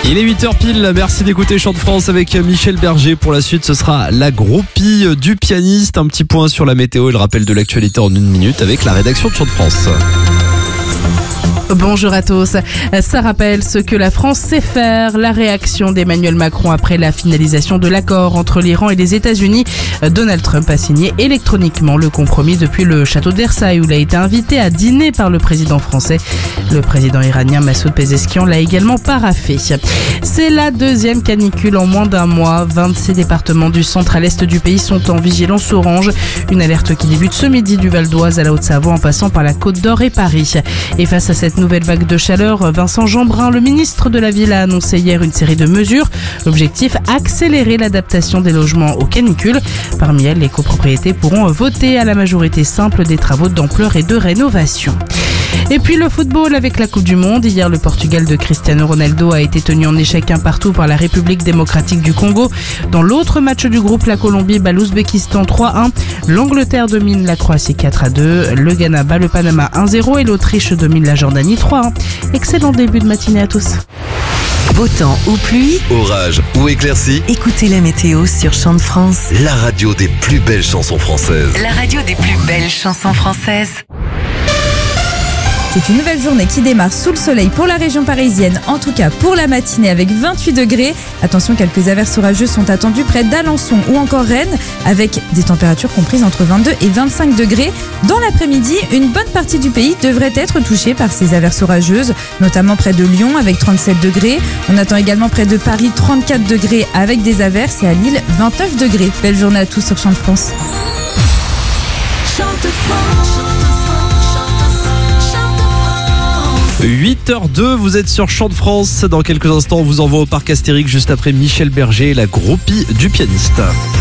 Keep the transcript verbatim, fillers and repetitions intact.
Il est huit heures pile, merci d'écouter Chant de France avec Michel Berger. Pour la suite, ce sera la groupie du pianiste. Un petit point sur la météo et le rappel de l'actualité en une minute avec la rédaction de Chant de France. Bonjour à tous. Ça rappelle ce que la France sait faire. La réaction d'Emmanuel Macron après la finalisation de l'accord entre l'Iran et les États-Unis. Donald Trump a signé électroniquement le compromis depuis le château de Versailles où il a été invité à dîner par le président français. Le président iranien Massoud Pezeshkian l'a également paraphé. C'est la deuxième canicule en moins d'un mois. vingt-six départements du centre à l'est du pays sont en vigilance orange. Une alerte qui débute ce midi du Val d'Oise à la Haute-Savoie en passant par la Côte d'Or et Paris. Et face à cette nouvelle vague de chaleur, Vincent Jeanbrun, le ministre de la Ville, a annoncé hier une série de mesures. L'objectif, accélérer l'adaptation des logements aux canicules. Parmi elles, les copropriétés pourront voter à la majorité simple des travaux d'ampleur et de rénovation. Et puis le football avec la Coupe du Monde. Hier, le Portugal de Cristiano Ronaldo a été tenu en échec un partout par la République démocratique du Congo. Dans l'autre match du groupe, la Colombie bat l'Ouzbékistan trois à un. L'Angleterre domine la Croatie quatre à deux. Le Ghana bat le Panama un zéro et l'Autriche domine la Jordanie trois à un. Excellent début de matinée à tous. Beau temps ou pluie, orage ou éclaircie, écoutez la météo sur Chant de France. la radio des plus belles chansons françaises. La radio des plus belles chansons françaises. C'est une nouvelle journée qui démarre sous le soleil pour la région parisienne, en tout cas pour la matinée avec vingt-huit degrés. Attention, quelques averses orageuses sont attendues près d'Alençon ou encore Rennes avec des températures comprises entre vingt-deux et vingt-cinq degrés. Dans l'après-midi, une bonne partie du pays devrait être touchée par ces averses orageuses, notamment près de Lyon avec trente-sept degrés. On attend également près de Paris trente-quatre degrés avec des averses et à Lille vingt-neuf degrés. Belle journée à tous sur Chant de France. huit heures deux, vous êtes sur Chant de France. Dans quelques instants, on vous envoie au parc Astérix juste après Michel Berger, la groupie du pianiste.